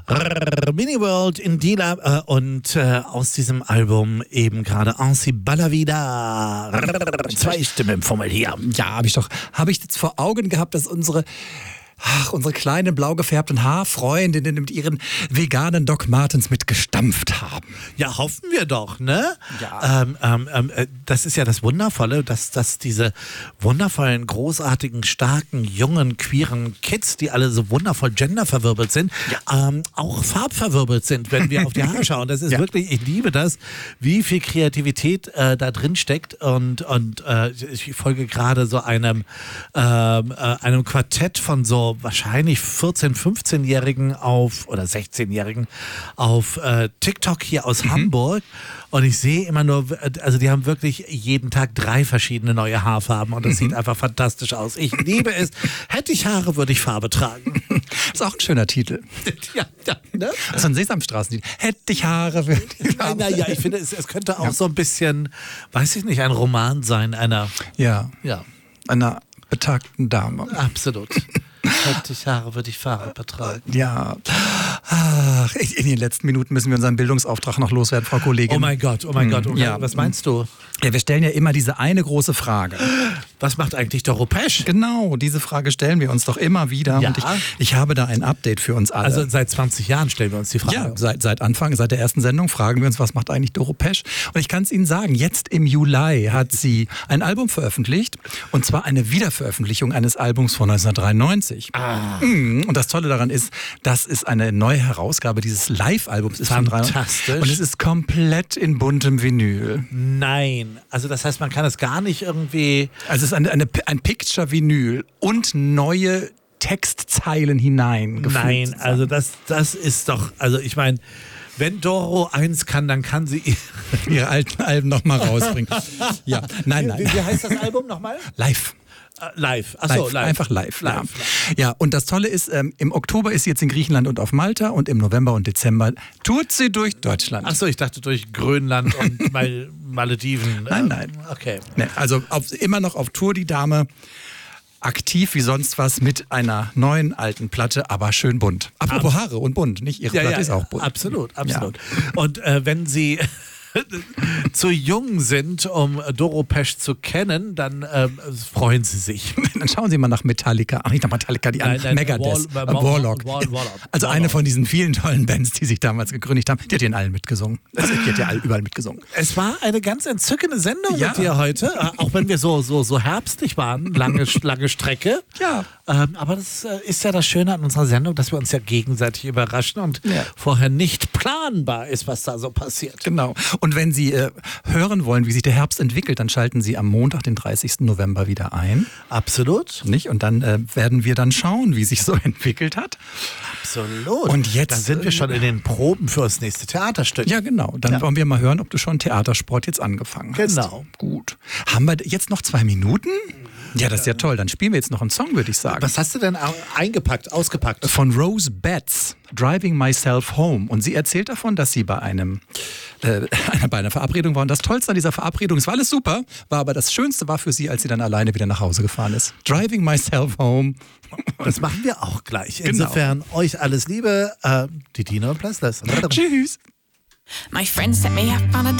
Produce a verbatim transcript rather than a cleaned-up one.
Mini World in Dila äh, und äh, aus diesem Album eben gerade Ainsi Balla Vida. Zwei Stimmen Fummel hier. Ja, habe ich doch, habe ich jetzt vor Augen gehabt, dass unsere Ach, unsere kleinen blau gefärbten Haarfreundinnen mit ihren veganen Doc Martens mitgestampft haben. Ja, hoffen wir doch, ne? Ja. Ähm, ähm, ähm, das ist ja das Wundervolle, dass, dass diese wundervollen, großartigen, starken, jungen, queeren Kids, die alle so wundervoll genderverwirbelt sind, ja. ähm, auch farbverwirbelt sind, wenn wir auf die Haare schauen. Das ist ja. wirklich, ich liebe das, wie viel Kreativität äh, da drin steckt. Und, und äh, ich folge gerade so einem, ähm, äh, einem Quartett von so wahrscheinlich vierzehn-, fünfzehnjährigen auf oder sechzehnjährigen auf äh, TikTok hier aus mhm. Hamburg und ich sehe immer nur, also die haben wirklich jeden Tag drei verschiedene neue Haarfarben und das mhm. sieht einfach fantastisch aus. Ich liebe es. Hätte ich Haare, würde ich Farbe tragen. Ist auch ein schöner Titel. Ja, ja, ne? Das ist ein Sesamstraßenlied. Hätte ich Haare, würde ich Farbe tragen. Naja, ich finde, es, es könnte auch ja. so ein bisschen, weiß ich nicht, ein Roman sein, einer, ja, ja. einer betagten Dame. Absolut. Hätte ich Haare, würde ich Farbe tragen. Ja. Ach, in den letzten Minuten müssen wir unseren Bildungsauftrag noch loswerden, Frau Kollegin. Oh mein Gott, oh mein hm. Gott. Okay. Ja. Was meinst du? Ja, wir stellen ja immer diese eine große Frage. Was macht eigentlich Doro Pesch? Genau, diese Frage stellen wir uns doch immer wieder. Ja. Und ich, ich habe da ein Update für uns alle. Also seit zwanzig Jahren stellen wir uns die Frage. Ja, seit, seit Anfang, seit der ersten Sendung fragen wir uns, was macht eigentlich Doro Pesch? Und ich kann es Ihnen sagen, jetzt im Juli hat sie ein Album veröffentlicht. Und zwar eine Wiederveröffentlichung eines Albums von neunzehnhundertdreiundneunzig. Ah. Und das Tolle daran ist, das ist eine neue Herausgabe dieses Live-Albums. Ist fantastisch. Und es ist komplett in buntem Vinyl. Nein, also das heißt, man kann es gar nicht irgendwie... Also es ist eine, eine, ein Picture-Vinyl und neue Textzeilen hinein. Nein, also das, das ist doch, also ich meine... Wenn Doro eins kann, dann kann sie ihre alten Alben nochmal rausbringen. Ja, nein, nein. Wie, wie heißt das Album nochmal? Live. Uh, live. Achso, live. live. Einfach live. live. Ja. ja, und das Tolle ist, ähm, im Oktober ist sie jetzt in Griechenland und auf Malta und im November und Dezember tourt sie durch Deutschland. Achso, ich dachte durch Grönland und Mal Malediven. Nein, nein. Okay. Nee, also auf, immer noch auf Tour, die Dame. Aktiv wie sonst was mit einer neuen alten Platte, aber schön bunt. Apropos Ab- Haare und bunt, nicht? Ihre ja, Platte ja, ist auch bunt. Absolut, absolut. Ja. Und äh, wenn Sie zu jung sind, um Doro Pesch zu kennen, dann äh, freuen Sie sich. Dann schauen Sie mal nach Metallica. Ach, nicht nach Metallica, die nein, an Megadeth, Wall, äh, Warlock. Wall, Wall, Wall, also Wall, eine von diesen vielen tollen Bands, die sich damals gegründet haben. Die hat ja in allen mitgesungen. Also, die hat ja überall mitgesungen. Es war eine ganz entzückende Sendung ja. mit dir heute, auch wenn wir so, so, so herbstlich waren, lange, lange Strecke. Ja. Ähm, aber das äh, ist ja das Schöne an unserer Sendung, dass wir uns ja gegenseitig überraschen und ja. vorher nicht planbar ist, was da so passiert. Genau. Und wenn Sie äh, hören wollen, wie sich der Herbst entwickelt, dann schalten Sie am Montag, den dreißigsten November wieder ein. Absolut. Nicht? Und dann äh, werden wir dann schauen, wie sich so entwickelt hat. Absolut. Und jetzt dann sind wir schon in den Proben für das nächste Theaterstück. Ja, genau. Dann ja. wollen wir mal hören, ob du schon Theatersport jetzt angefangen hast. Genau. Gut. Haben wir jetzt noch zwei Minuten? Ja, das ist ja toll. Dann spielen wir jetzt noch einen Song, würde ich sagen. Was hast du denn eingepackt, ausgepackt? Von Rose Betts, Driving Myself Home. Und sie erzählt davon, dass sie bei einem äh, bei einer Verabredung war. Und das Tollste an dieser Verabredung, es war alles super, war aber das Schönste war für sie, als sie dann alleine wieder nach Hause gefahren ist. Driving Myself Home. Das machen wir auch gleich. Insofern genau. Euch alles Liebe, äh, die Dina und Plastless. Tschüss. My friend set me up on a